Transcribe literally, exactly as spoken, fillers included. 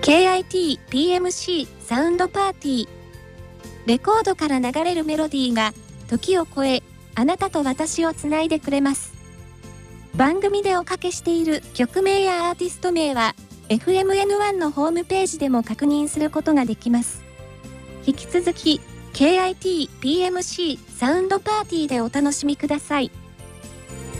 ケーアイティーピーエムシー サウンドパーティー。レコードから流れるメロディーが時を超え、あなたと私をつないでくれます。番組でおかけしている曲名やアーティスト名は エフエムエヌワン のホームページでも確認することができます。引き続き ケーアイティーピーエムシー サウンドパーティーでお楽しみください。